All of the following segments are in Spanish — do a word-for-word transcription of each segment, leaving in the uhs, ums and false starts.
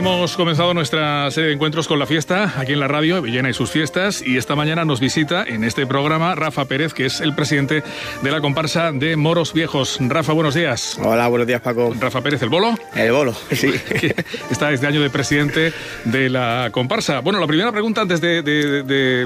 Hemos comenzado nuestra serie de encuentros con la fiesta aquí en la radio, Villena y sus fiestas, y esta mañana nos visita en este programa Rafa Pérez, que es el presidente de la comparsa de Moros Viejos. Rafa, buenos días. Hola, buenos días, Paco. Rafa Pérez, ¿el bolo? El bolo, sí. Está este año de presidente de la comparsa. Bueno, la primera pregunta antes de, de, de,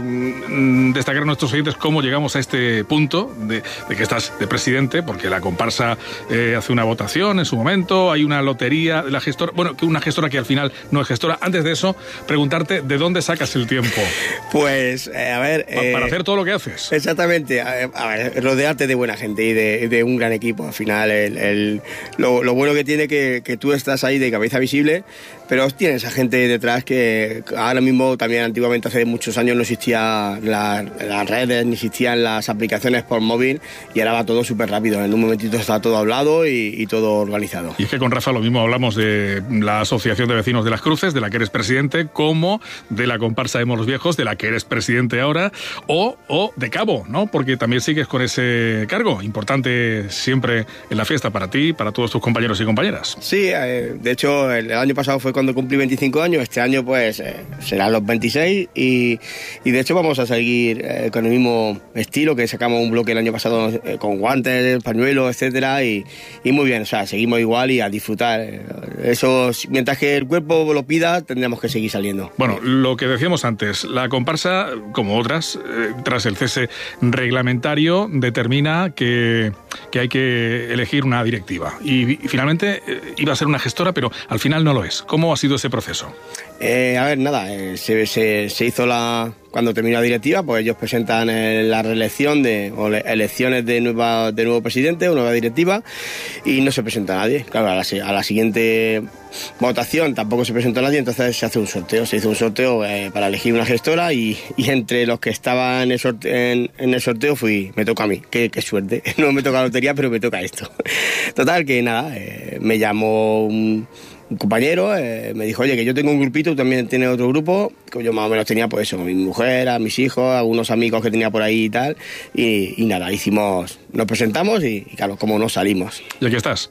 de destacar a nuestros oyentes cómo llegamos a este punto de, de que estás de presidente, porque la comparsa eh, hace una votación en su momento, hay una lotería de la gestora, bueno, que una gestora que al final no es gestora. Antes de eso, preguntarte de dónde sacas el tiempo. Pues, eh, a ver... Pa- eh, para hacer todo lo que haces. Exactamente. A, a ver, rodearte de buena gente y de, de un gran equipo. Al final, el, el, lo, lo bueno que tiene que, que tú estás ahí de cabeza visible, pero tienes a gente detrás que ahora mismo, también antiguamente, hace muchos años, no existían la, las redes, ni existían las aplicaciones por móvil, y ahora va todo súper rápido. En un momentito está todo hablado y, y todo organizado. Y es que con Rafa lo mismo hablamos de la Asociación de Vecinos de las Cruces, de la que eres presidente, como de la comparsa de Moros Viejos, de la que eres presidente ahora, o, o de Cabo, ¿no? Porque también sigues con ese cargo importante siempre en la fiesta para ti, para todos tus compañeros y compañeras. Sí, eh, de hecho el, el año pasado fue cuando cumplí veinticinco años, este año pues eh, serán los veintiséis y, y de hecho vamos a seguir eh, con el mismo estilo, que sacamos un bloque el año pasado eh, con guantes, pañuelos, etcétera, y, y muy bien, o sea, seguimos igual y a disfrutar. Eso, mientras que el cuerpo lo pida, tendremos que seguir saliendo. Bueno, lo que decíamos antes, la comparsa, como otras, eh, tras el cese reglamentario, determina que, que hay que elegir una directiva. Y, y finalmente eh, iba a ser una gestora, pero al final no lo es. ¿Cómo ha sido ese proceso? Eh, a ver, nada, eh, se, se, se hizo la... Cuando terminó la directiva, pues ellos presentan eh, la reelección de, o le, elecciones de, nueva, de nuevo presidente o nueva directiva, y no se presenta nadie. Claro, a la, a la siguiente votación tampoco se presentó nadie, entonces se hace un sorteo. Se hizo un sorteo eh, para elegir una gestora, y, y entre los que estaban en el sorteo, en, en el sorteo fui, me toca a mí. Qué, qué suerte. No me toca la lotería, pero me toca esto. Total, que nada, eh, me llamó un... un compañero, eh, me dijo, oye, que yo tengo un grupito, tú también tienes otro grupo, que yo más o menos tenía, pues eso, mi mujer, a mis hijos, algunos amigos que tenía por ahí y tal, y, y nada, hicimos, nos presentamos y, y claro, como nos salimos. ¿Y aquí estás?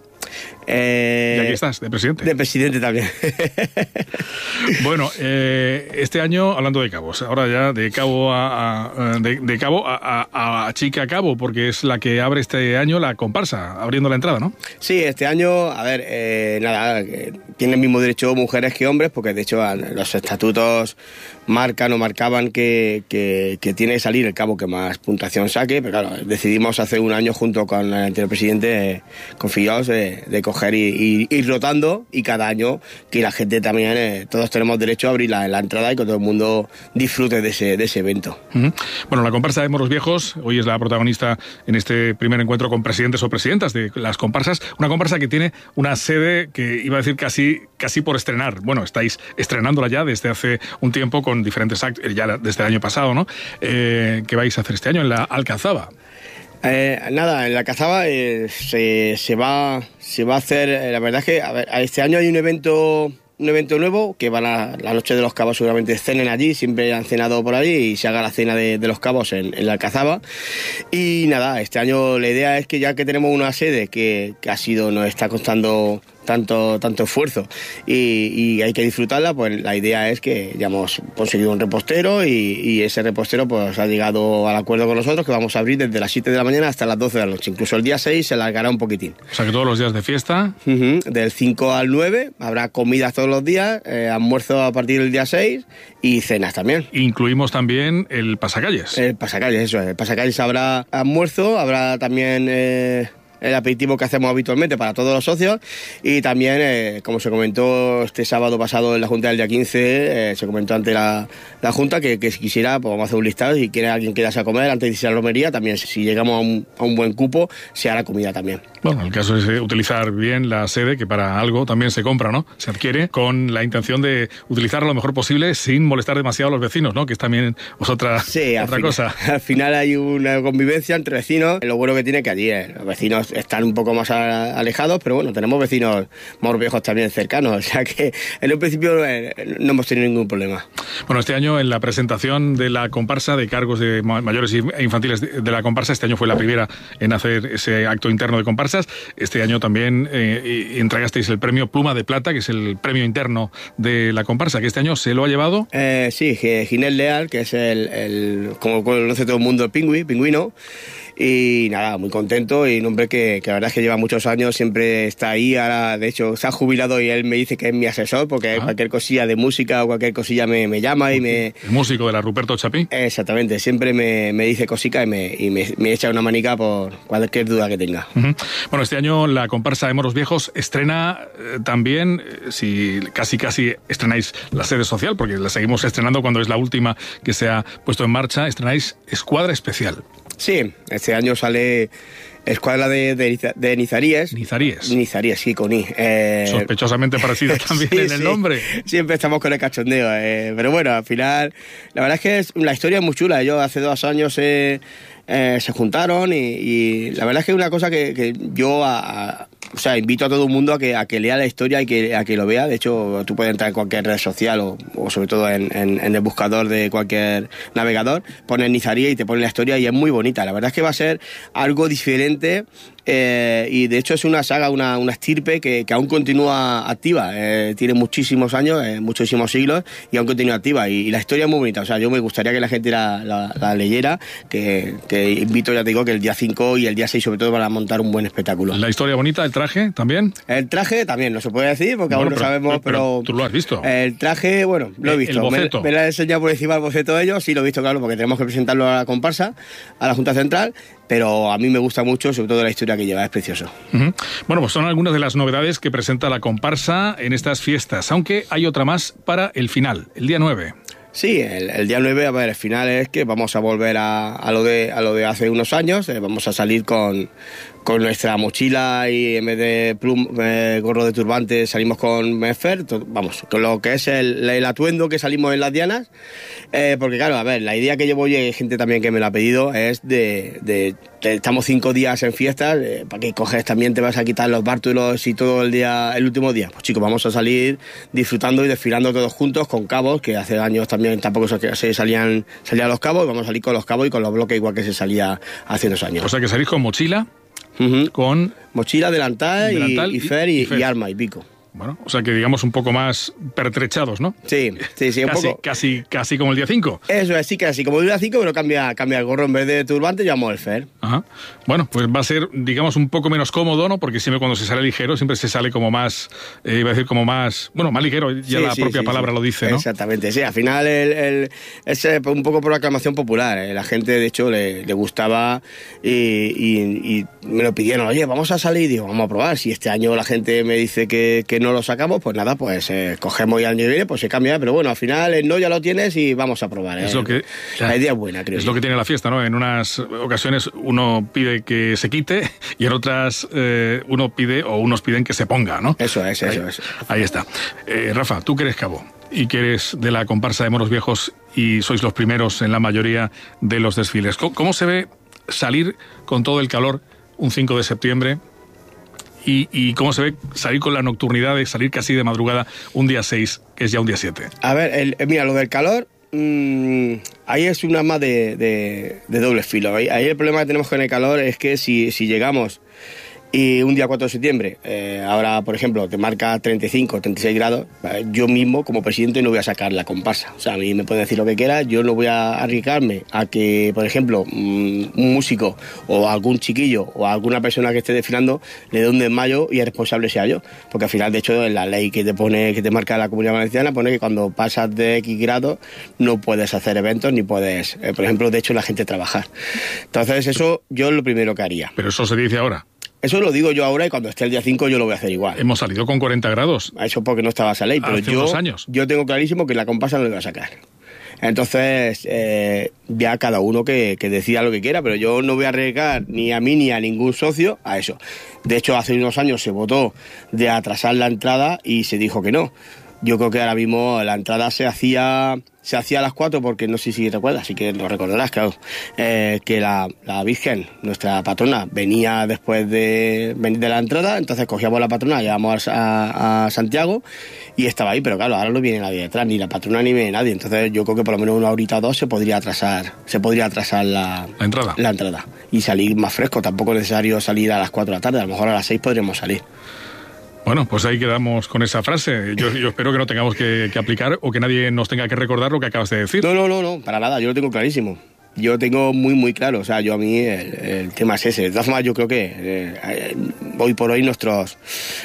Eh, ¿Y aquí estás, de presidente? De presidente también. Bueno, eh, este año, hablando de cabos, ahora ya de cabo a, a de, de cabo a, a, a Chica Cabo, porque es la que abre este año la comparsa, abriendo la entrada, ¿no? Sí, este año, a ver, eh, nada, eh, tienen el mismo derecho mujeres que hombres, porque de hecho los estatutos marcan o marcaban que, que, que tiene que salir el cabo que más puntuación saque, pero claro, decidimos hace un año junto con el anterior presidente, eh, con Fillaos, eh, de coger y, y ir rotando, y cada año que la gente también, eh, todos tenemos derecho a abrir la, la entrada y que todo el mundo disfrute de ese, de ese evento. Uh-huh. Bueno, la comparsa de Moros Viejos hoy es la protagonista en este primer encuentro con presidentes o presidentas de las comparsas, una comparsa que tiene una sede que iba a decir casi, casi por estrenar. Bueno, estáis estrenándola ya desde hace un tiempo con diferentes actos, ya desde el año pasado, ¿no? Eh, ¿Qué vais a hacer este año en la Alcazaba? Eh, nada, en la Alcazaba eh, se, se, va, se va a hacer, eh, la verdad es que a ver, este año hay un evento... un evento nuevo, que van a la noche de los cabos, seguramente cenen allí, siempre han cenado por allí y se haga la cena de, de los cabos en, en la Alcazaba. Y nada, este año la idea es que ya que tenemos una sede que, que ha sido, nos está costando tanto tanto esfuerzo y, y hay que disfrutarla, pues la idea es que ya hemos conseguido un repostero y, y ese repostero pues ha llegado al acuerdo con nosotros que vamos a abrir desde las siete de la mañana hasta las doce de la noche. Incluso el día seis se alargará un poquitín. O sea que todos los días de fiesta. Uh-huh. Del cinco al nueve habrá comidas todos los días, eh, almuerzo a partir del día seis y cenas también. Incluimos también el pasacalles. El pasacalles, eso es. El pasacalles habrá almuerzo, habrá también... Eh, el aperitivo que hacemos habitualmente para todos los socios, y también, eh, como se comentó este sábado pasado en la Junta del día quince, eh, se comentó ante la, la Junta que, que si quisiera, pues vamos a hacer un listado, si quiere alguien quedarse a comer antes de irse a la romería, también si llegamos a un, a un buen cupo, se hará comida también. Bueno, el caso es utilizar bien la sede, que para algo también se compra, ¿no? Se adquiere con la intención de utilizarla lo mejor posible sin molestar demasiado a los vecinos, ¿no? Que es también otra, sí, otra al cosa. Final, al final hay una convivencia entre vecinos. Lo bueno que tiene que allí eh, los vecinos están un poco más a, alejados, pero bueno, tenemos vecinos más viejos también cercanos, o sea que en un principio eh, no hemos tenido ningún problema. Bueno, este año en la presentación de la comparsa de cargos de mayores e infantiles de, de la comparsa, este año fue la primera en hacer ese acto interno de comparsas. Este año también eh, entregasteis el premio Pluma de Plata, que es el premio interno de la comparsa, que este año se lo ha llevado. Eh, sí, Ginés Leal, que es el, el como conoce todo el mundo, el pingüi, pingüino. Y nada, muy contento y un hombre que, que la verdad es que lleva muchos años, siempre está ahí, ahora de hecho se ha jubilado y él me dice que es mi asesor porque ah. cualquier cosilla de música o cualquier cosilla me, me llama y me... El músico de la Ruperto Chapí. Exactamente, siempre me, me dice cositas y, me, y me, me echa una manica por cualquier duda que tenga. Uh-huh. Bueno, este año la comparsa de Moros Viejos estrena eh, también, eh, si casi casi estrenáis la sede social, porque la seguimos estrenando cuando es la última que se ha puesto en marcha, estrenáis Escuadra Especial. Sí, este año sale Escuadra de, de, de Nizaríes. Nizaríes. Nizaríes, sí, con I. Eh... Sospechosamente parecido también sí, en el sí. nombre. Siempre estamos con el cachondeo, eh, pero bueno, al final, la verdad es que es, la historia es muy chula. Ellos hace dos años eh, eh, se juntaron y, y la verdad es que es una cosa que, que yo a, a, o sea, invito a todo el mundo a que, a que lea la historia y que, a que lo vea. De hecho, tú puedes entrar en cualquier red social o, o sobre todo en, en, en el buscador de cualquier navegador, pones Nizaríes y te pone la historia y es muy bonita. La verdad es que va a ser algo diferente. Eh, y de hecho es una saga, una, una estirpe que, que aún continúa activa, eh, tiene muchísimos años, eh, muchísimos siglos y aún continúa activa y, y la historia es muy bonita, o sea, yo me gustaría que la gente la, la, la leyera, que, que invito, ya te digo, que el día cinco y el día seis sobre todo van a montar un buen espectáculo. ¿La historia bonita, el traje también? El traje también, no se puede decir porque bueno, aún no pero, sabemos, pero, pero... ¿Tú lo has visto? El traje, bueno, lo he visto, el boceto. Me, me lo he enseñado por encima el boceto de ellos, sí lo he visto, claro, porque tenemos que presentarlo a la comparsa, a la Junta Central, pero a mí me gusta mucho, sobre todo la historia que lleva, es precioso. Uh-huh. Bueno, pues son algunas de las novedades que presenta la comparsa en estas fiestas, aunque hay otra más para el final, el día nueve. Sí, el, el día nueve, a ver, el final es que vamos a volver a, a, lo, de, a lo de hace unos años, eh, vamos a salir con, con nuestra mochila y en vez de plum, eh, gorro de turbante salimos con Mesfer, todo, vamos, con lo que es el, el atuendo que salimos en las dianas, eh, porque claro, a ver, la idea que llevo y hay gente también que me la ha pedido es de, de, de estamos cinco días en fiestas, eh, para que coges también te vas a quitar los bártulos y todo el día, el último día, pues chicos, vamos a salir disfrutando y desfilando todos juntos con cabos, que hace años también tampoco se salían, salían los cabos, y vamos a salir con los cabos y con los bloques igual que se salía hace unos años. O sea que salís con mochila, uh-huh. con... Mochila, delantal, delantal y, y, fer y, y, fer. y arma y pico. Bueno, o sea que digamos un poco más pertrechados, ¿no? Sí, sí, sí, un casi, poco. Casi, casi como el día cinco. Eso es, sí, casi como el día cinco, pero cambia, cambia el gorro, en vez de turbante llevamos el fer. Ajá. Bueno, pues va a ser, digamos, un poco menos cómodo, ¿no? Porque siempre cuando se sale ligero, siempre se sale como más, eh, iba a decir como más, bueno, más ligero, ya sí, la sí, propia sí, palabra sí. lo dice, ¿no? Exactamente, sí, al final el, el, es un poco por aclamación popular, eh. La gente de hecho le, le gustaba y, y, y me lo pidieron, oye, vamos a salir, y digo, vamos a probar, si este año la gente me dice que, que no lo sacamos, pues nada, pues eh, cogemos y al año que viene pues se cambia, pero bueno, al final el no ya lo tienes y vamos a probar. ¿eh? Es lo que, la idea es buena, creo. Es yo. lo que tiene la fiesta, ¿no? En unas ocasiones uno pide que se quite y en otras eh, uno pide o unos piden que se ponga, ¿no? Eso es, eso ahí, es. Ahí está. Eh, Rafa, tú que eres cabo y que eres de la comparsa de Moros Viejos y sois los primeros en la mayoría de los desfiles, ¿cómo, cómo se ve salir con todo el calor un cinco de septiembre? Y, y cómo se ve salir con la nocturnidad de salir casi de madrugada un día seis, que es ya un día siete. A ver, el, mira, lo del calor, mmm, ahí es un arma de, de, de doble filo. Ahí, ahí el problema que tenemos con el calor es que si, si llegamos y un día cuatro de septiembre, eh, ahora por ejemplo te marca treinta y cinco, treinta y seis grados, eh, yo mismo como presidente no voy a sacar la comparsa. O sea, a mí me pueden decir lo que quiera, yo no voy a arriesgarme a que, por ejemplo, mmm, un músico o algún chiquillo o alguna persona que esté desfilando le dé un desmayo y el responsable sea yo. Porque al final, de hecho, en la ley que te pone, que te marca la Comunidad Valenciana, pone que cuando pasas de X grados no puedes hacer eventos ni puedes, eh, por ejemplo, de hecho, la gente trabajar. Entonces eso yo es lo primero que haría. Pero eso se dice ahora. Eso lo digo yo ahora y cuando esté el día cinco yo lo voy a hacer igual. Hemos salido con cuarenta grados. Eso porque no estaba esa ley, pero hace yo, unos años. yo tengo clarísimo que la comparsa no lo iba a sacar. Entonces, eh, ya cada uno que, que decida lo que quiera, pero yo no voy a arriesgar ni a mí ni a ningún socio a eso. De hecho, hace unos años se votó de atrasar la entrada y se dijo que no. yo creo que ahora mismo la entrada se hacía se hacía a las cuatro, porque no sé si recuerdas, así que lo recordarás, claro, eh, que la, la Virgen, nuestra patrona, venía después de, de la entrada, entonces cogíamos la patrona, llevamos a, a Santiago y estaba ahí, pero claro, ahora no viene nadie detrás, ni la patrona ni viene nadie, entonces yo creo que por lo menos una horita o dos se podría atrasar, se podría atrasar la, la entrada. La entrada y salir más fresco, tampoco es necesario salir a las cuatro de la tarde, a lo mejor a las seis podríamos salir. Bueno, pues ahí quedamos con esa frase. Yo, yo espero que no tengamos que, que aplicar o que nadie nos tenga que recordar lo que acabas de decir. No, no, no, no, para nada, yo lo tengo clarísimo. Yo lo tengo muy, muy claro. O sea, yo a mí el, el tema es ese. De todas formas, yo creo que eh, hoy por hoy nuestros,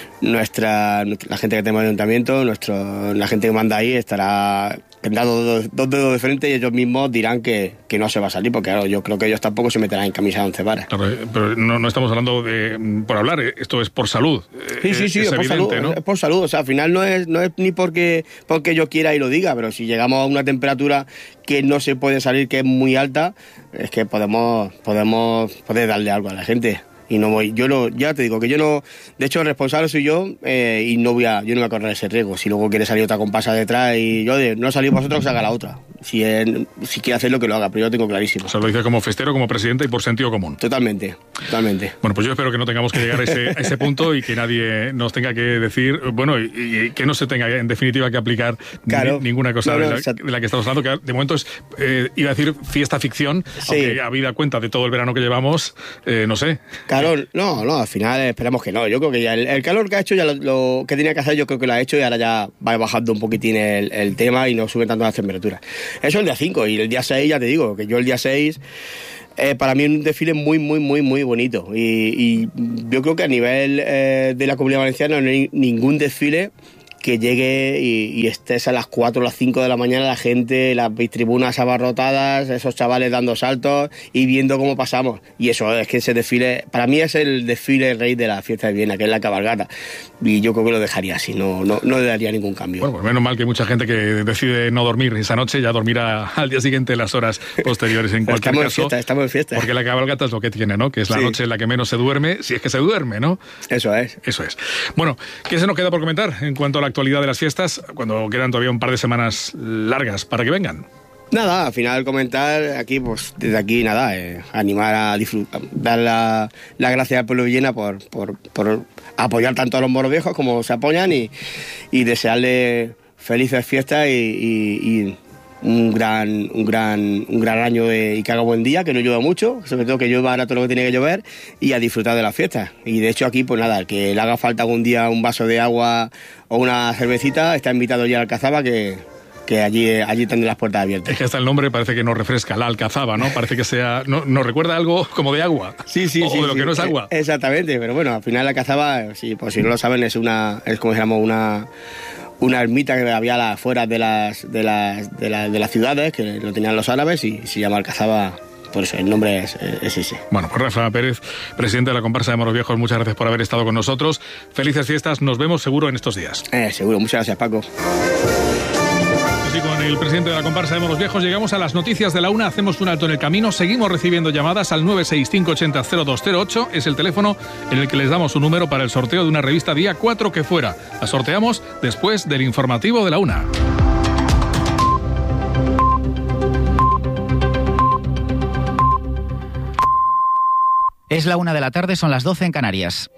nuestra, la gente que tenemos en el ayuntamiento, nuestro, la gente que manda ahí estará dando dos, dos dedos de frente y ellos mismos dirán que, que no se va a salir, porque claro, yo creo que ellos tampoco se meterán en camisa de once varas. Claro, pero no, no estamos hablando de por hablar, esto es por salud. Sí, sí, sí, es, es por evidente, salud, ¿no? Es por salud, o sea, al final no es, no es ni porque, porque yo quiera y lo diga, pero si llegamos a una temperatura que no se puede salir, que es muy alta, es que podemos, podemos poder darle algo a la gente. Y no voy, yo no, ya te digo que yo no, de hecho el responsable soy yo eh, y no voy a, yo no voy a correr ese riesgo. Si luego quiere salir otra comparsa detrás y yo de no salir vosotros, que se haga la otra. Si, es, si quiere hacerlo, que lo haga, pero yo lo tengo clarísimo. O sea, lo dice como festero, como presidente y por sentido común. Totalmente, totalmente. Bueno, pues yo espero que no tengamos que llegar a ese, a ese punto y que nadie nos tenga que decir, bueno, y, y que no se tenga en definitiva que aplicar claro, ni, ninguna cosa no, no, de, la, o sea, de la que estamos hablando, que de momento es, eh, iba a decir fiesta ficción, sí. Aunque habida cuenta de todo el verano que llevamos, eh, no sé. Claro, no, no, al final esperamos que no. Yo creo que ya el, el calor que ha hecho, ya lo, lo que tenía que hacer, yo creo que lo ha hecho y ahora ya va bajando un poquitín el, el tema y no sube tanto las temperaturas. Eso es el día cinco y el día seis, ya te digo, que yo el día seis, eh, para mí es un desfile muy, muy, muy, muy bonito. Y, y yo creo que a nivel eh, de la Comunidad Valenciana no hay ningún desfile que llegue y, y estés a las cuatro o las cinco de la mañana, la gente, las tribunas abarrotadas, esos chavales dando saltos y viendo cómo pasamos. Y eso es que ese desfile, para mí es el desfile rey de la fiesta de Viena, que es la cabalgata. Y yo creo que lo dejaría así, no, no, no le daría ningún cambio. Bueno, pues menos mal que hay mucha gente que decide no dormir esa noche, ya dormirá al día siguiente las horas posteriores en cualquier estamos caso. En fiesta, estamos en fiesta. Porque la cabalgata es lo que tiene, ¿no? Que es la sí. noche en la que menos se duerme, si es que se duerme, ¿no? Eso es. Eso es. Bueno, ¿qué se nos queda por comentar en cuanto a la actualidad de las fiestas, cuando quedan todavía un par de semanas largas para que vengan? Nada, al final comentar aquí, pues desde aquí nada, eh, animar a disfrutar, dar la, la gracia al pueblo de Villena por, por, por apoyar tanto a los moros viejos como se apoyan y, y desearle felices fiestas y, y, y un gran un gran un gran año de, y que haga buen día, que no llueva mucho, sobre todo que llueva ahora todo lo que tiene que llover y a disfrutar de las fiestas. Y de hecho aquí pues nada, el que le haga falta algún día un vaso de agua o una cervecita está invitado ya al Alcazaba, que que allí, allí tendré las puertas abiertas. Es que hasta el nombre parece que nos refresca, la Alcazaba, ¿no? Parece que sea, no, nos recuerda algo como de agua. Sí, sí, o sí. de lo sí, que no es agua. Exactamente, pero bueno, al final la Alcazaba, sí, pues si no lo saben, es una, es como se llama, una una ermita que había a las afueras de las, de las, de las, de las ciudades, que lo tenían los árabes y se llama Alcazaba. Por eso, el nombre es, es ese. Bueno, pues Rafa Pérez, presidente de la comparsa de Moros Viejos, muchas gracias por haber estado con nosotros. Felices fiestas, nos vemos seguro en estos días. Eh, seguro, muchas gracias, Paco. Así con el presidente de la comparsa de Moros Viejos llegamos a las noticias de la una, hacemos un alto en el camino, seguimos recibiendo llamadas al nueve seis cinco ocho cero cero dos cero ocho, es el teléfono en el que les damos un número para el sorteo de una revista Día cuatro que fuera. La sorteamos después del informativo de la una. Es la una de la tarde, son las doce en Canarias.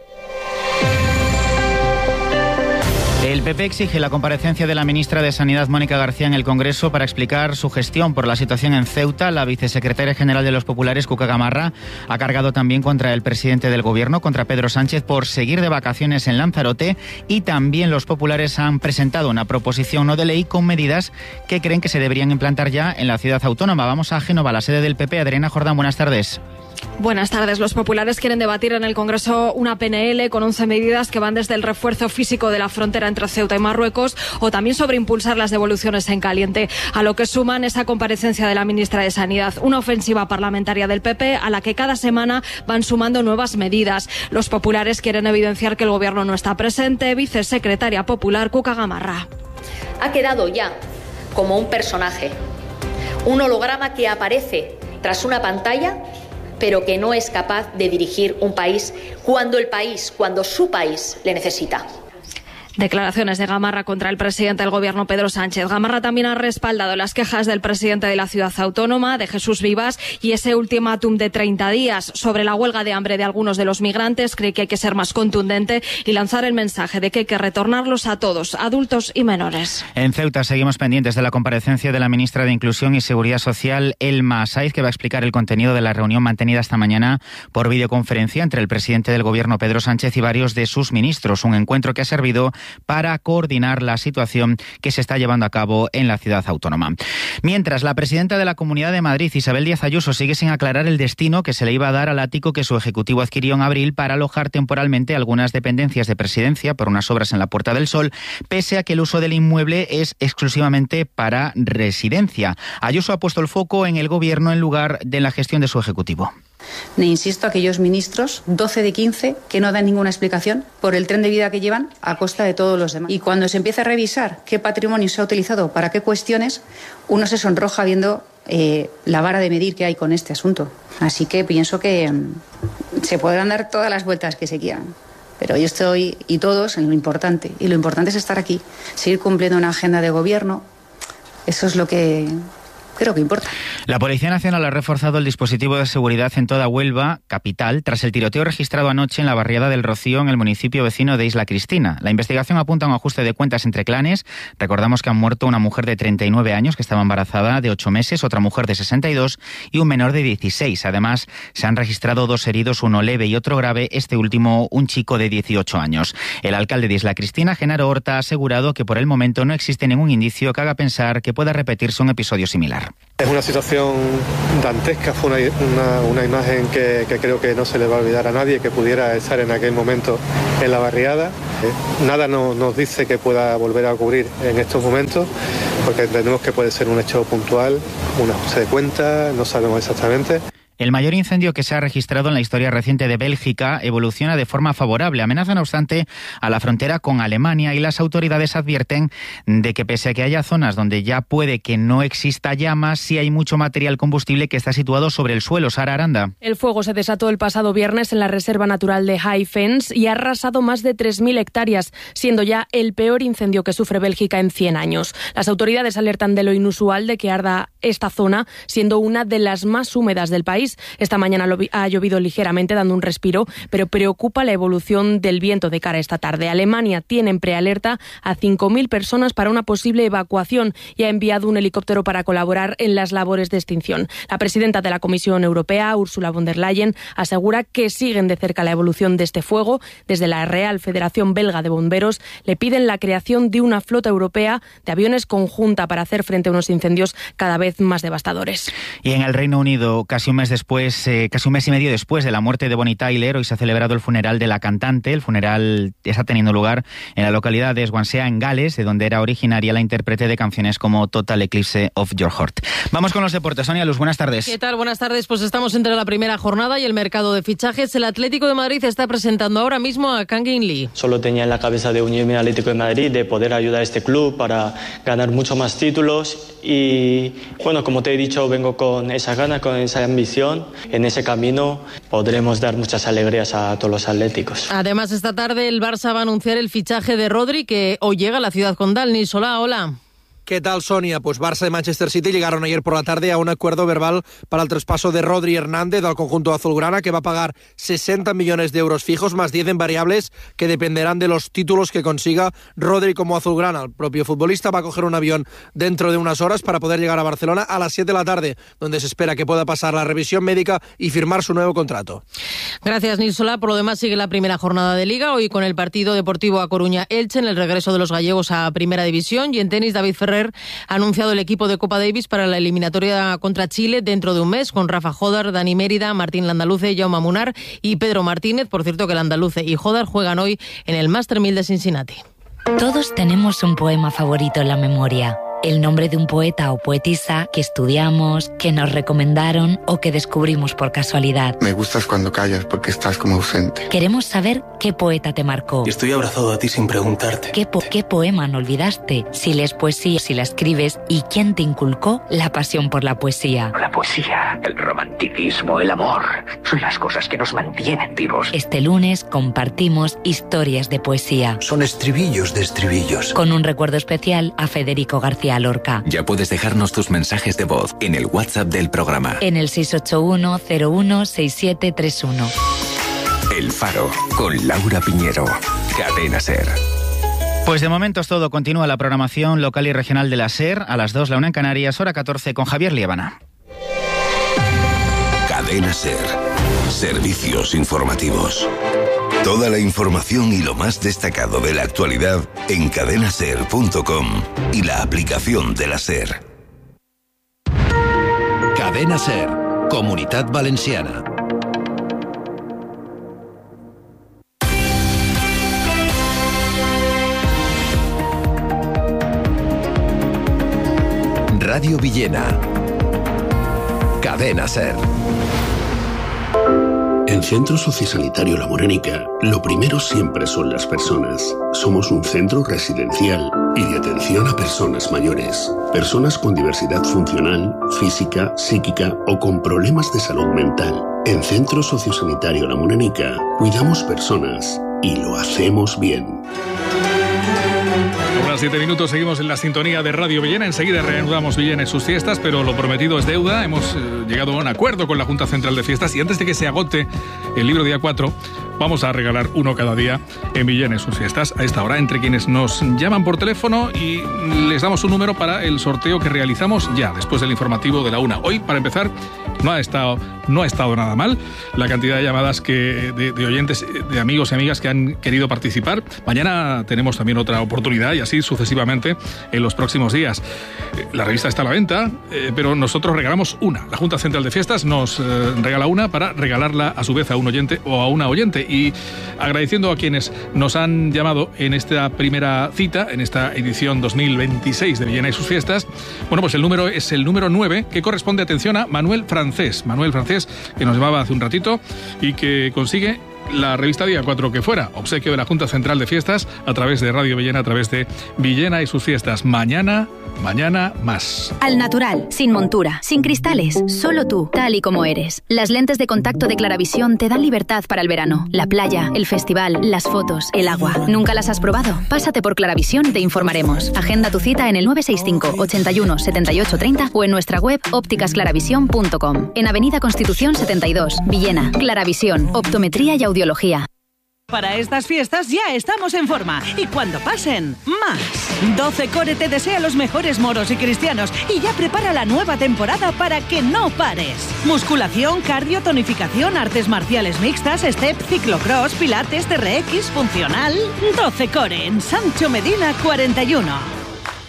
El P P exige la comparecencia de la ministra de Sanidad, Mónica García, en el Congreso para explicar su gestión por la situación en Ceuta. La vicesecretaria general de los populares, Cuca Gamarra, ha cargado también contra el presidente del Gobierno, contra Pedro Sánchez, por seguir de vacaciones en Lanzarote, y también los populares han presentado una proposición no de ley con medidas que creen que se deberían implantar ya en la ciudad autónoma. Vamos a Génova, la sede del P P. Adriana Jordán, buenas tardes. Buenas tardes. Los populares quieren debatir en el Congreso una P N L con once medidas que van desde el refuerzo físico de la frontera entre Ceuta y Marruecos o también sobre impulsar las devoluciones en caliente, a lo que suman esa comparecencia de la ministra de Sanidad, una ofensiva parlamentaria del P P a la que cada semana van sumando nuevas medidas. Los populares quieren evidenciar que el Gobierno no está presente. Vicesecretaria popular Cuca Gamarra. Ha quedado ya como un personaje, un holograma que aparece tras una pantalla, pero que no es capaz de dirigir un país cuando el país, cuando su país le necesita. Declaraciones de Gamarra contra el presidente del Gobierno, Pedro Sánchez. Gamarra también ha respaldado las quejas del presidente de la ciudad autónoma, de Jesús Vivas, y ese ultimátum de treinta días sobre la huelga de hambre de algunos de los migrantes. Cree que hay que ser más contundente y lanzar el mensaje de que hay que retornarlos a todos, adultos y menores. En Ceuta seguimos pendientes de la comparecencia de la ministra de Inclusión y Seguridad Social, Elma Saiz, que va a explicar el contenido de la reunión mantenida esta mañana por videoconferencia entre el presidente del Gobierno, Pedro Sánchez, y varios de sus ministros. Un encuentro que ha servido para coordinar la situación que se está llevando a cabo en la ciudad autónoma. Mientras, la presidenta de la Comunidad de Madrid, Isabel Díaz Ayuso, sigue sin aclarar el destino que se le iba a dar al ático que su ejecutivo adquirió en abril para alojar temporalmente algunas dependencias de presidencia por unas obras en la Puerta del Sol, pese a que el uso del inmueble es exclusivamente para residencia. Ayuso ha puesto el foco en el gobierno en lugar de la gestión de su ejecutivo. Le insisto a aquellos ministros, doce de quince, que no dan ninguna explicación por el tren de vida que llevan a costa de todos los demás. Y cuando se empieza a revisar qué patrimonio se ha utilizado para qué cuestiones, uno se sonroja viendo eh, la vara de medir que hay con este asunto. Así que pienso que um, se podrán dar todas las vueltas que se quieran. Pero yo estoy, y todos, en lo importante. Y lo importante es estar aquí, seguir cumpliendo una agenda de gobierno. Eso es lo que... creo que importa. La Policía Nacional ha reforzado el dispositivo de seguridad en toda Huelva, capital, tras el tiroteo registrado anoche en la barriada del Rocío, en el municipio vecino de Isla Cristina. La investigación apunta a un ajuste de cuentas entre clanes. Recordamos que han muerto una mujer de treinta y nueve años que estaba embarazada de ocho meses, otra mujer de sesenta y dos y un menor de dieciséis. Además, se han registrado dos heridos, uno leve y otro grave, este último un chico de dieciocho años. El alcalde de Isla Cristina, Genaro Horta, ha asegurado que por el momento no existe ningún indicio que haga pensar que pueda repetirse un episodio similar. Es una situación dantesca, fue una, una, una imagen que, que creo que no se le va a olvidar a nadie que pudiera estar en aquel momento en la barriada. Eh, nada no, nos dice que pueda volver a ocurrir en estos momentos, porque entendemos que puede ser un hecho puntual, un ajuste de cuentas, no sabemos exactamente. El mayor incendio que se ha registrado en la historia reciente de Bélgica evoluciona de forma favorable. Amenaza, no obstante, a la frontera con Alemania, y las autoridades advierten de que pese a que haya zonas donde ya puede que no exista llamas, sí hay mucho material combustible que está situado sobre el suelo. Sara Aranda. El fuego se desató el pasado viernes en la Reserva Natural de High Fens y ha arrasado más de tres mil hectáreas, siendo ya el peor incendio que sufre Bélgica en cien años. Las autoridades alertan de lo inusual de que arda esta zona, siendo una de las más húmedas del país. Esta mañana ha llovido ligeramente, dando un respiro, pero preocupa la evolución del viento de cara a esta tarde. Alemania tiene en prealerta a cinco mil personas para una posible evacuación y ha enviado un helicóptero para colaborar en las labores de extinción. La presidenta de la Comisión Europea, Ursula von der Leyen, asegura que siguen de cerca la evolución de este fuego. Desde la Real Federación Belga de Bomberos le piden la creación de una flota europea de aviones conjunta para hacer frente a unos incendios cada vez más devastadores. Y en el Reino Unido, casi un mes después Después, eh, casi un mes y medio después de la muerte de Bonnie Tyler, hoy se ha celebrado el funeral de la cantante. El funeral está teniendo lugar en la localidad de Swansea, en Gales, de donde era originaria la intérprete de canciones como Total Eclipse of Your Heart. Vamos con los deportes. Sonia Luz, buenas tardes. ¿Qué tal? Buenas tardes. Pues estamos entre la primera jornada y el mercado de fichajes. El Atlético de Madrid está presentando ahora mismo a Kangin Lee. Solo tenía en la cabeza de unirme al Atlético de Madrid, de poder ayudar a este club para ganar muchos más títulos. Y bueno, como te he dicho, vengo con esa gana, con esa ambición. En ese camino podremos dar muchas alegrías a todos los atléticos. Además, esta tarde el Barça va a anunciar el fichaje de Rodri, que hoy llega a la ciudad condal. Nils Solá, hola. ¿Qué tal, Sonia? Pues Barça y Manchester City llegaron ayer por la tarde a un acuerdo verbal para el traspaso de Rodri Hernández al conjunto azulgrana, que va a pagar sesenta millones de euros fijos más diez en variables que dependerán de los títulos que consiga Rodri como azulgrana. El propio futbolista va a coger un avión dentro de unas horas para poder llegar a Barcelona a las siete de la tarde, donde se espera que pueda pasar la revisión médica y firmar su nuevo contrato. Gracias, Nils Solá. Por lo demás, sigue la primera jornada de Liga, hoy con el partido Deportivo A Coruña-Elche en el regreso de los gallegos a Primera División, y en tenis, David Ferrer ha anunciado el equipo de Copa Davis para la eliminatoria contra Chile dentro de un mes, con Rafa Jodar, Dani Mérida, Martín Landaluce, Jaume Munar y Pedro Martínez. Por cierto, que Landaluce y Jodar juegan hoy en el Master mil de Cincinnati. Todos tenemos un poema favorito en la memoria. el nombre de un poeta o poetisa que estudiamos, que nos recomendaron o que descubrimos por casualidad. Me gustas cuando callas porque estás como ausente. Queremos saber qué poeta te marcó. Y estoy abrazado a ti sin preguntarte. ¿Qué, po- qué poema no olvidaste? Si lees poesía, si la escribes, y quién te inculcó la pasión por la poesía. La poesía, el romanticismo, el amor, son las cosas que nos mantienen vivos. Este lunes compartimos historias de poesía. Son estribillos de estribillos. Con un recuerdo especial a Federico García Lorca. Ya puedes dejarnos tus mensajes de voz en el WhatsApp del programa. En el seis ocho uno cero uno seis siete tres uno. El Faro, con Laura Piñero. Cadena SER. Pues de momento es todo. Continúa la programación local y regional de la SER. A las dos, la una en Canarias, hora catorce, con Javier Liébana. Cadena SER. Servicios informativos. Toda la información y lo más destacado de la actualidad en cadena ser punto com y la aplicación de la SER. Cadena SER, Comunitat Valenciana. Radio Villena. Cadena SER. En Centro Sociosanitario La Morenica, lo primero siempre son las personas. Somos un centro residencial y de atención a personas mayores. Personas con diversidad funcional, física, psíquica o con problemas de salud mental. En Centro Sociosanitario La Morenica, cuidamos personas y lo hacemos bien. Unas siete minutos, seguimos en la sintonía de Radio Villena. Enseguida reanudamos Villena y sus fiestas, pero lo prometido es deuda. Hemos eh, llegado a un acuerdo con la Junta Central de Fiestas y antes de que se agote el libro día cuatro, vamos a regalar uno cada día en Villena y sus fiestas a esta hora entre quienes nos llaman por teléfono y les damos un número para el sorteo que realizamos ya después del informativo de la una. Hoy, para empezar, no ha estado, no ha estado nada mal la cantidad de llamadas que de, de oyentes, de amigos y amigas que han querido participar. Mañana tenemos también otra oportunidad y así sucesivamente en los próximos días. La revista está a la venta, eh, pero nosotros regalamos una. La Junta Central de Fiestas nos eh, regala una para regalarla a su vez a un oyente o a una oyente. Y agradeciendo a quienes nos han llamado en esta primera cita, en esta edición dos mil veintiséis de Villena y sus fiestas, bueno, pues el número es el número nueve, que corresponde, atención, a Manuel Francés. Manuel Francés, que nos llamaba hace un ratito y que consigue la revista Día cuatro que fuera, obsequio de la Junta Central de Fiestas a través de Radio Villena, a través de Villena y sus fiestas. Mañana, mañana más. Al natural, sin montura, sin cristales, solo tú, tal y como eres. Las lentes de contacto de Claravisión te dan libertad para el verano, la playa, el festival, las fotos, el agua. ¿Nunca las has probado? Pásate por Claravisión y te informaremos. Agenda tu cita en el nueve seis cinco, ochenta y uno, setenta y ocho, treinta o en nuestra web ópticas claravisión punto com. En Avenida Constitución setenta y dos, Villena. Claravisión, optometría y audiología. Para estas fiestas ya estamos en forma y cuando pasen, más. doce Core te desea los mejores moros y cristianos y ya prepara la nueva temporada para que no pares. Musculación, cardio, tonificación, artes marciales mixtas, step, ciclocross, pilates, T R X, funcional. doce Core en Sancho Medina cuarenta y uno.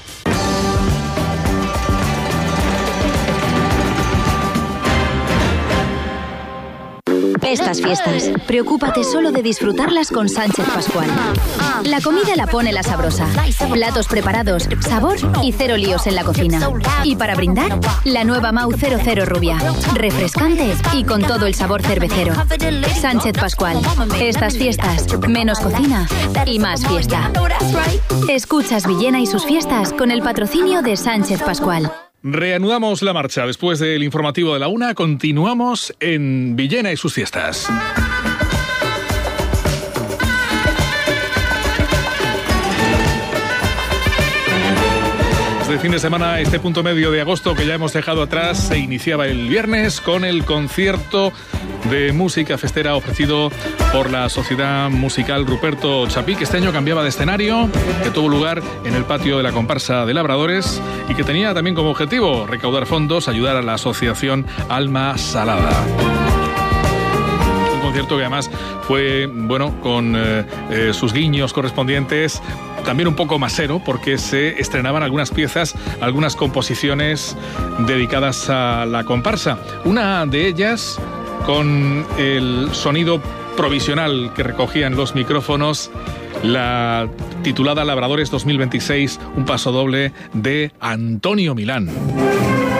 Estas fiestas, preocúpate solo de disfrutarlas con Sánchez Pascual. La comida la pone la sabrosa. Platos preparados, sabor y cero líos en la cocina. Y para brindar, la nueva Mau cero cero Rubia. Refrescante y con todo el sabor cervecero. Sánchez Pascual. Estas fiestas, menos cocina y más fiesta. Escuchas Villena y sus fiestas con el patrocinio de Sánchez Pascual. Reanudamos la marcha. Después del informativo de la una, continuamos en Villena y sus fiestas. Este fin de semana, este punto medio de agosto que ya hemos dejado atrás, se iniciaba el viernes con el concierto de música festera ofrecido por la Sociedad Musical Ruperto Chapí, que este año cambiaba de escenario, que tuvo lugar en el patio de la comparsa de Labradores y que tenía también como objetivo recaudar fondos, ayudar a la asociación Alma Salada. Un concierto que además fue, bueno, con eh, eh, sus guiños correspondientes, también un poco masero, porque se estrenaban algunas piezas, algunas composiciones dedicadas a la comparsa. Una de ellas con el sonido provisional que recogían los micrófonos, la titulada Labradores dos mil veintiséis, un paso doble de Antonio Milán.